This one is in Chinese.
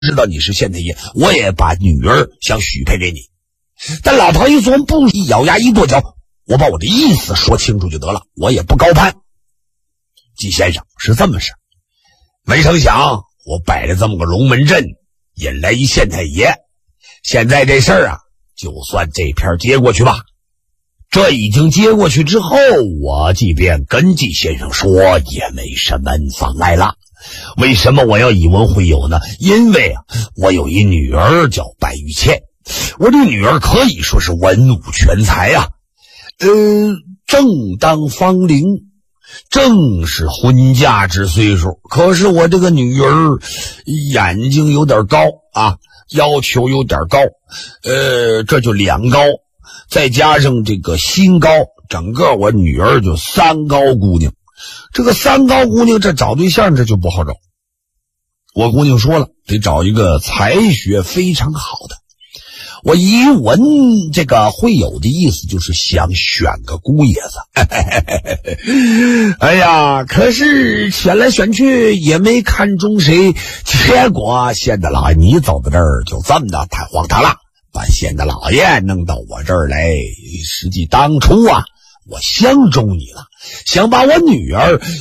知道你是县太爷，我也把女儿想许配给你。但老头一琢磨，不，一咬牙一跺脚，我把我的意思说清楚就得了，我也不高攀。季先生是这么事，没成想我摆了这么个龙门阵，引来一县太爷。现在这事儿啊，就算这片接过去吧。这已经接过去之后，我即便跟季先生说，也没什么妨碍了。为什么我要以文会友呢？因为啊，我有一女儿叫白玉倩，我这女儿可以说是文武全才啊，正当芳龄，正是婚嫁之岁数。可是我这个女儿眼睛有点高啊，要求有点高，这就两高，再加上这个心高，整个我女儿就三高姑娘。这个三高姑娘这找对象这就不好找，我姑娘说了，得找一个才学非常好的。我一闻这个会友的意思，就是想选个姑爷子。哎呀，可是选来选去也没看中谁，结果县大老爷你走到这儿就这么的太荒唐了，把县大老爷弄到我这儿来。实际当初啊，我相中你了，想把我女儿